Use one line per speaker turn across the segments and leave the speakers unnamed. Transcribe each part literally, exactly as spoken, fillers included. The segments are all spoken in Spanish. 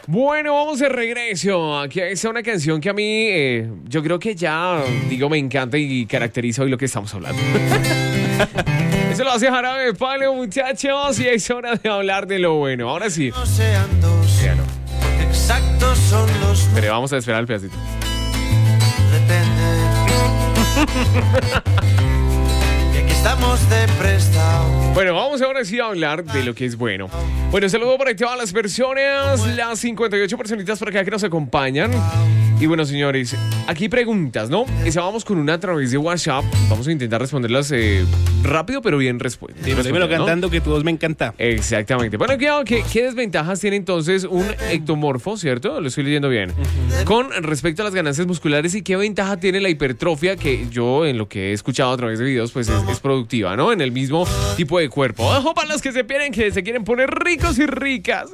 Bueno, vamos de regreso. Aquí está una canción que a mí, eh, yo creo que ya, digo, me encanta y caracteriza hoy lo que estamos hablando. Eso lo hace Jarabe de Palo, muchachos, y es hora de hablar de lo bueno. Ahora sí.
No sean dos,
Ya no.
exactos son los
Pero vamos a esperar el pedacito.
depende. Y aquí estamos de prestado.
Bueno, vamos ahora sí a hablar de lo que es bueno. Bueno, saludo para todas las personas, las cincuenta y ocho personitas por acá que nos acompañan. Y bueno, señores, aquí preguntas, ¿no? Esa vamos con una a través de WhatsApp. Vamos a intentar responderlas eh, rápido, pero bien respuestas.
Dímelo, dímelo cantando, que tu voz me encanta.
Exactamente. Bueno, ¿qué, qué, qué desventajas tiene entonces un ectomorfo, cierto? Lo estoy leyendo bien. Uh-huh. Con respecto a las ganancias musculares, y qué ventaja tiene la hipertrofia, que yo en lo que he escuchado a través de videos, pues es, es productiva, ¿no? En el mismo tipo de cuerpo. Ojo para los que se quieren, que se quieren poner ricos y ricas.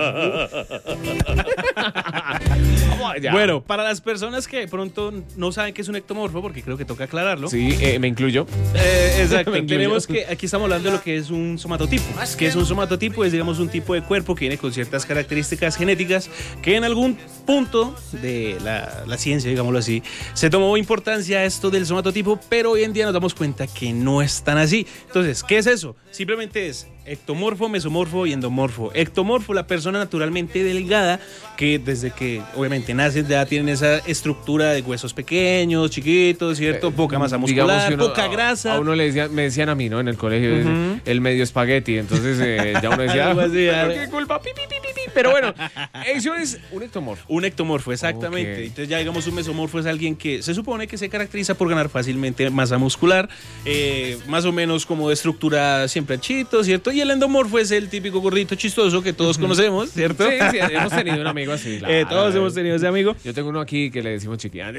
Bueno, para las personas que de pronto no saben qué es un ectomorfo, porque creo que toca aclararlo.
Sí, eh, me incluyo.
Eh, exacto.
Me incluyo.
Tenemos que, aquí estamos hablando de lo que es un somatotipo. ¿Qué es un somatotipo? Es, digamos, un tipo de cuerpo que viene con ciertas características genéticas que en algún punto de la, la ciencia, digámoslo así, se tomó importancia esto del somatotipo, pero hoy en día nos damos cuenta que no es tan así. Entonces, ¿qué es eso? Simplemente es ectomorfo, mesomorfo y endomorfo. Ectomorfo, la persona naturalmente delgada, que desde que obviamente nacen ya tienen esa estructura de huesos pequeños, chiquitos, ¿cierto? Eh, poca masa muscular, uno, poca grasa.
A uno le decía, me decían a mí, ¿no? En el colegio, uh-huh. el medio espagueti. Entonces eh, ya uno decía,
así,
¿qué culpa? Pi, pi, pi, pi. Pero bueno, eso es un ectomorfo.
Un ectomorfo, exactamente. Okay. Entonces ya digamos un mesomorfo es alguien que se supone que se caracteriza por ganar fácilmente masa muscular, eh, más o menos como de estructura siempre anchito, ¿cierto? Y el endomorfo es el típico gordito chistoso que todos uh-huh. conocemos, ¿cierro?
Sí, sí, hemos tenido un amigo así. Claro.
Eh, todos hemos tenido ese amigo.
Yo tengo uno aquí que le decimos chiquián.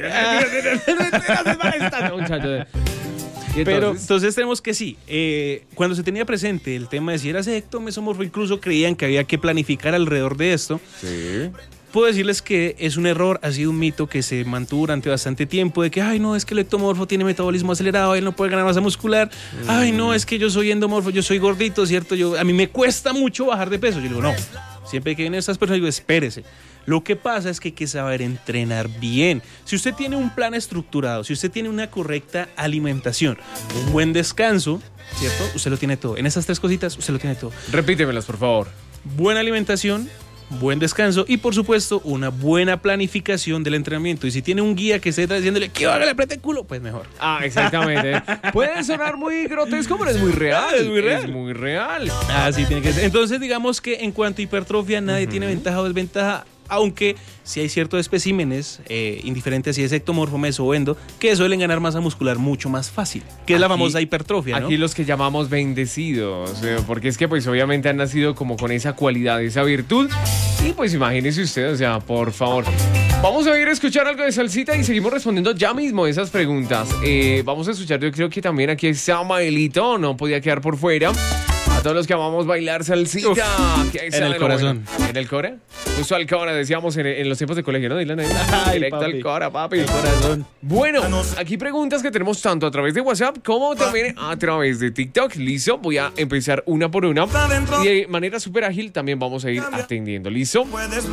Pero entonces tenemos que sí, eh, cuando se tenía presente el tema de si era ecto, mesomorfo, incluso creían que había que planificar alrededor de esto.
Sí.
Puedo decirles que es un error, ha sido un mito que se mantuvo durante bastante tiempo, de que, ay, no, es que el ectomorfo tiene metabolismo acelerado, él no puede ganar masa muscular, mm. ay, no, es que yo soy endomorfo, yo soy gordito, ¿cierto? Yo, a mí me cuesta mucho bajar de peso. Yo digo, no, siempre que vienen estas personas, digo, espérese. Lo que pasa es que hay que saber entrenar bien. Si usted tiene un plan estructurado, si usted tiene una correcta alimentación, un buen descanso, ¿cierto? Usted lo tiene todo. En esas tres cositas, usted lo tiene todo.
Repítemelas, por favor.
Buena alimentación, buen descanso y, por supuesto, una buena planificación del entrenamiento. Y si tiene un guía que esté diciéndole que haga le apriete el culo, pues mejor.
Ah, exactamente. Puede sonar muy grotesco, pero es muy real.
Es muy real.
Es muy real.
Así tiene que ser. Entonces, digamos que en cuanto a hipertrofia, nadie uh-huh. tiene ventaja o desventaja. Aunque sí hay ciertos especímenes, eh, indiferentes si es ectomorfo, meso o endo, que suelen ganar masa muscular mucho más fácil, que es aquí, la famosa hipertrofia, ¿no?
Aquí los que llamamos bendecidos, eh, porque es que pues obviamente han nacido como con esa cualidad, esa virtud, y pues imagínese usted, o sea, por favor. Vamos a ir a escuchar algo de salsita y seguimos respondiendo ya mismo esas preguntas. Eh, vamos a escuchar, yo creo que también aquí está Maelito, no podía quedar por fuera. A todos los que amamos bailar salsita. Uf,
en el corazón.
Bueno. ¿En el core? Justo al core, decíamos en, en los tiempos de colegio, ¿no? Dylan,
Ay,
directo
papi.
al core, papi.
El corazón.
Bueno, aquí preguntas que tenemos tanto a través de WhatsApp como también a través de TikTok. Listo, voy a empezar una por una. Y de manera súper ágil también vamos a ir atendiendo. ¿Listo?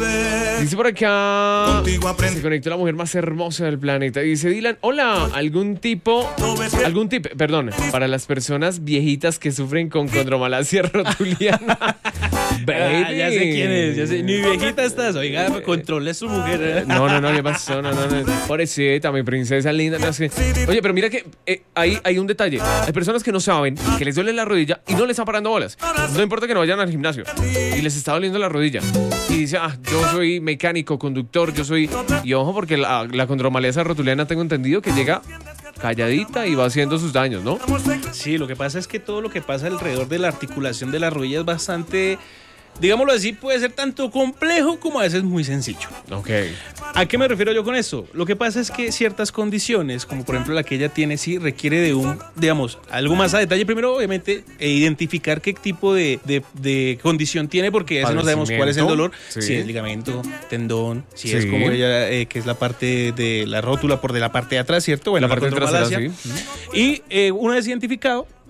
Dice por acá, se conectó la mujer más hermosa del planeta. Dice Dylan, hola, algún tipo, algún tip, perdón, para las personas viejitas que sufren con condromalacia rotuliana.
Baby. Ah, ya sé quién es, ya sé. Ni viejita estás, oiga, controle a su mujer. ¿eh?
No, no, no, ¿qué pasó? No, no, no. Pobrecita, mi princesa linda. No sé. Oye, pero mira que eh, ahí hay un detalle. Hay personas que no saben que les duele la rodilla y no les están parando bolas. No importa que no vayan al gimnasio y les está doliendo la rodilla. Y dice, ah, yo soy mecánico, conductor, yo soy... Y ojo, porque la, la condromalacia rotuliana tengo entendido que llega calladita y va haciendo sus daños, ¿no?
Sí, lo que pasa es que todo lo que pasa alrededor de la articulación de la rodilla es bastante, digámoslo así, puede ser tanto complejo como a veces muy sencillo.
Ok.
¿A qué me refiero yo con esto? Lo que pasa es que ciertas condiciones, como por ejemplo la que ella tiene, sí requiere de un, digamos, algo más a detalle. Primero, obviamente, e identificar qué tipo de, de, de condición tiene, porque eso no sabemos cuál es el dolor. Sí. Si es ligamento, tendón, si sí. es como ella, eh, que es la parte de la rótula por de la parte de atrás, ¿cierto?
Bueno, la parte trasera, sí.
Y eh, una vez identificado,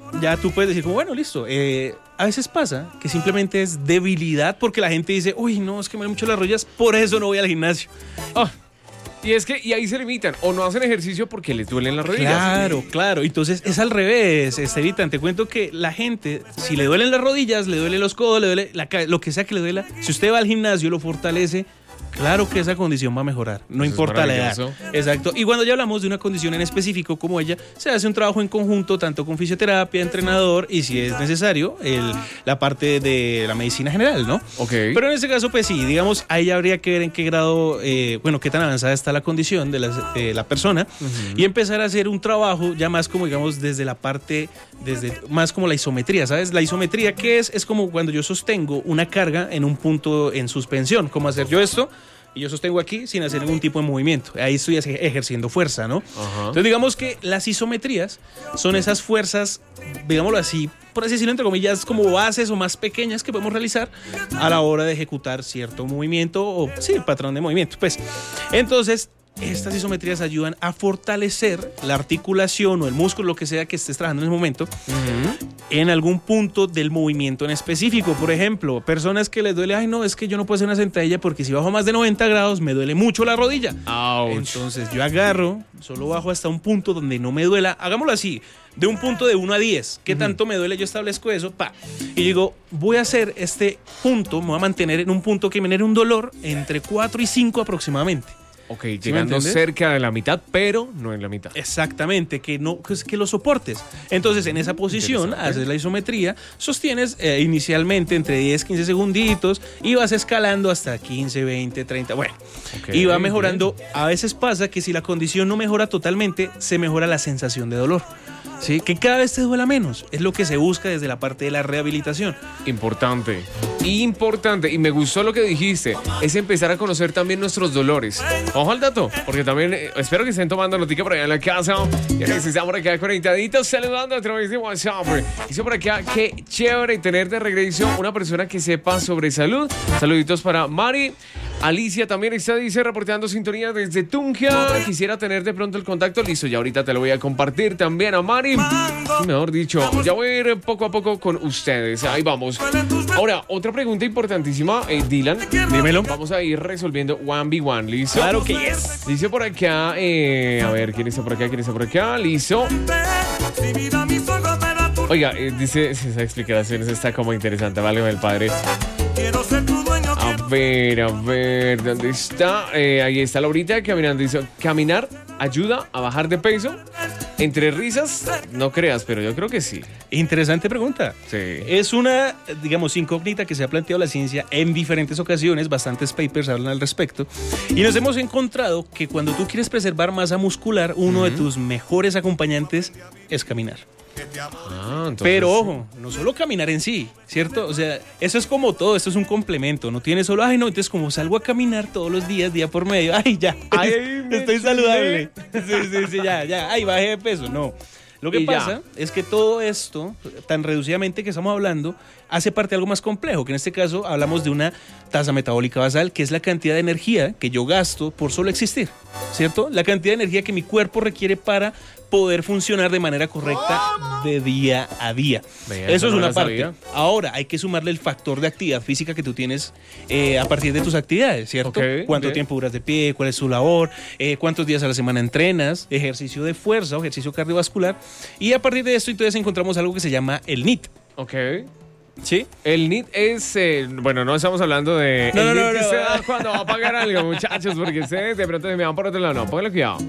ya tú puedes decir como, bueno, listo. Eh, a veces pasa que simplemente es debilidad porque la gente dice, uy, no, es que me duelen mucho las rodillas, por eso no voy al gimnasio.
Oh, y es que, y ahí se limitan, o no hacen ejercicio porque les duelen las rodillas.
Claro, claro. Entonces es al revés, Estevitan. Te cuento que la gente, si le duelen las rodillas, le duelen los codos, le duele la, lo que sea que le duela, si usted va al gimnasio, lo fortalece, claro que esa condición va a mejorar, no
Eso
importa
es
la edad. Exacto. Y cuando ya hablamos de una condición en específico como ella, se hace un trabajo en conjunto, tanto con fisioterapia, entrenador y si es necesario, el, la parte de la medicina general, ¿no?
Ok.
Pero en este caso, pues sí, digamos, ahí habría que ver en qué grado, eh, bueno, qué tan avanzada está la condición de la, eh, la persona uh-huh. y empezar a hacer un trabajo ya más como, digamos, desde la parte, desde más como la isometría, ¿sabes? La isometría, ¿qué es? Es como cuando yo sostengo una carga en un punto en suspensión, como hacer yo esto y yo sostengo aquí sin hacer ningún tipo de movimiento. Ahí estoy ejerciendo fuerza, ¿no? Uh-huh. Entonces digamos que las isometrías son esas fuerzas, digámoslo así, por así decirlo, entre comillas, como bases o más pequeñas que podemos realizar a la hora de ejecutar cierto movimiento o, sí, patrón de movimiento. Pues, entonces, estas isometrías ayudan a fortalecer la articulación o el músculo, lo que sea que estés trabajando en ese momento, uh-huh. en algún punto del movimiento en específico. Por ejemplo, personas que les duele, ay no, es que yo no puedo hacer una sentadilla porque si bajo más de noventa grados me duele mucho la rodilla.
Ouch.
Entonces yo agarro, solo bajo hasta un punto donde no me duela, hagámoslo así, de un punto de uno a diez, ¿qué uh-huh. tanto me duele? Yo establezco eso, pa, y digo, voy a hacer este punto, me voy a mantener en un punto que me genere un dolor entre cuatro y cinco aproximadamente.
Ok, llegando cerca de la mitad, pero no en la mitad.
Exactamente, que no que, que lo soportes. Entonces, en esa posición, haces la isometría, sostienes eh, inicialmente entre diez, quince segunditos y vas escalando hasta quince, veinte, treinta, bueno. Okay, y va mejorando. Bien. A veces pasa que si la condición no mejora totalmente, se mejora la sensación de dolor. ¿Sí? Que cada vez te duela menos. Es lo que se busca desde la parte de la rehabilitación.
Importante. Importante. Y me gustó lo que dijiste. Es empezar a conocer también nuestros dolores. Ojo al dato. Porque también eh, espero que estén tomando noticia por allá en la casa. Ya que están por acá conectaditos saludando a través de WhatsApp. Dice por acá, qué chévere tener de regreso una persona que sepa sobre salud. Saluditos para Mari. Alicia también está, dice, reporteando sintonía desde Tunja. Quisiera tener de pronto el contacto. Listo, ya ahorita te lo voy a compartir también a Mari. Mejor dicho, ya voy a ir poco a poco con ustedes. Ahí vamos. Ahora, otra pregunta importantísima, eh, Dylan.
Dímelo.
Vamos a ir resolviendo one by one, ¿listo?
Claro que yes.
Dice por acá, eh, a ver, ¿quién está por acá? ¿Quién está por acá? Listo. Oiga, eh, dice, esa explicación está como interesante, vale, el padre. A ver, a ver, ¿dónde está? Eh, ahí está Laurita caminando. Dice, caminar ayuda a bajar de peso. Entre risas, no creas, pero yo creo que sí.
Interesante pregunta.
Sí.
Es una, digamos, incógnita que se ha planteado la ciencia en diferentes ocasiones. Bastantes papers hablan al respecto. Y nos hemos encontrado que cuando tú quieres preservar masa muscular, uno uh-huh. de tus mejores acompañantes es caminar. Ah, entonces... Pero ojo, no solo caminar en sí, ¿cierto? O sea, eso es como todo, esto es un complemento. No tienes solo, ay no, entonces como salgo a caminar todos los días, día por medio, ay ya, ay, estoy saludable. Sí, sí, sí, ya, ya, ay, bajé de peso. No. Lo que y pasa ya. es que todo esto, tan reducidamente que estamos hablando, hace parte de algo más complejo, que en este caso hablamos de una tasa metabólica basal, que es la cantidad de energía que yo gasto por solo existir, ¿cierto? La cantidad de energía que mi cuerpo requiere para poder funcionar de manera correcta de día a día. Vean, eso es una parte. Sabía. Ahora, hay que sumarle el factor de actividad física que tú tienes eh, a partir de tus actividades, ¿cierto? Okay, ¿Cuánto okay. tiempo duras de pie? ¿Cuál es tu labor? Eh, ¿Cuántos días a la semana entrenas? Ejercicio de fuerza o ejercicio cardiovascular. Y a partir de esto, entonces encontramos algo que se llama el N I T.
Ok.
¿Sí?
El N I T es, eh, bueno, no estamos hablando de
no,
el
no,
N I T
no,
que
no.
se da cuando va a pagar algo, muchachos, porque ustedes de pronto me van por otro lado. No, pónganle cuidado.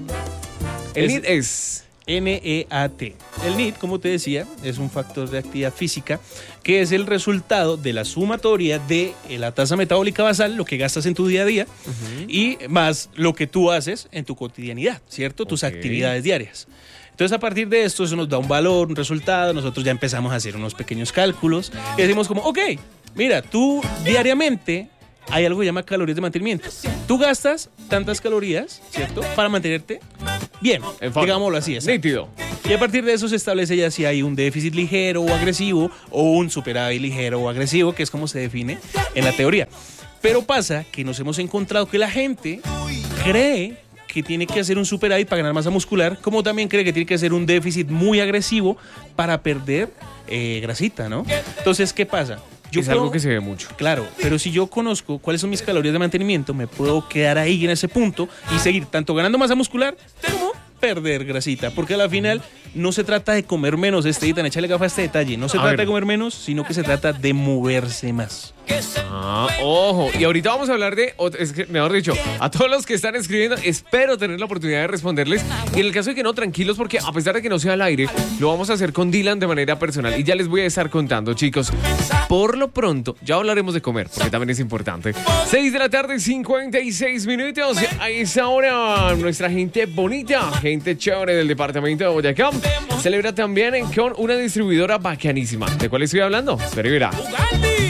El es, N I T es...
N E A T. El N I T, como te decía, es un factor de actividad física que es el resultado de la sumatoria de la tasa metabólica basal, lo que gastas en tu día a día, uh-huh. y más lo que tú haces en tu cotidianidad, ¿cierto? Tus okay. actividades diarias. Entonces, a partir de esto, eso nos da un valor, un resultado. Nosotros ya empezamos a hacer unos pequeños cálculos y decimos como, ok, mira, tú diariamente... hay algo que se llama calorías de mantenimiento. Tú gastas tantas calorías, ¿cierto? Para mantenerte bien, digámoslo así. Exacto.
Nítido.
Y a partir de eso se establece ya si hay un déficit ligero o agresivo o un superávit ligero o agresivo, que es como se define en la teoría. Pero pasa que nos hemos encontrado que la gente cree que tiene que hacer un superávit para ganar masa muscular, como también cree que tiene que hacer un déficit muy agresivo para perder eh, grasita, ¿no? Entonces, ¿qué pasa?
Yo es puedo, algo que se ve mucho.
Claro, pero si yo conozco cuáles son mis calorías de mantenimiento, me puedo quedar ahí en ese punto y seguir tanto ganando masa muscular como perder grasita, porque a la final no se trata de comer menos, Esteban, échale gafa a este detalle, no se a trata ver. de comer menos, sino que se trata de moverse más.
Ah, ojo, y ahorita vamos a hablar de, es que, mejor dicho, a todos los que están escribiendo, espero tener la oportunidad de responderles, y en el caso de que no, tranquilos, porque a pesar de que no sea al aire, lo vamos a hacer con Dylan de manera personal, y ya les voy a estar contando, chicos. Por lo pronto, ya hablaremos de comer, porque también es importante. seis de la tarde, cincuenta y seis minutos, a esa hora, nuestra gente bonita, gente chévere del departamento de Boyacá, celebra también con una distribuidora bacanísima. ¿De cuál estoy hablando? Espera y verá.